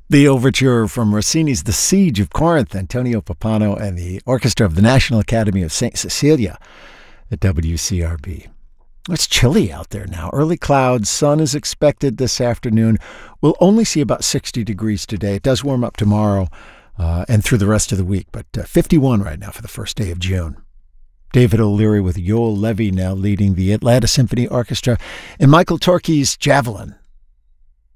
The overture from Rossini's The Siege of Corinth, Antonio Pappano and the Orchestra of the National Academy of St. Cecilia at WCRB. It's chilly out there now. Early clouds, sun is expected this afternoon. We'll only see about 60 degrees today. It does warm up tomorrow and through the rest of the week, but 51 right now for the first day of June. David O'Leary with Yoel Levy now leading the Atlanta Symphony Orchestra and Michael Torke's Javelin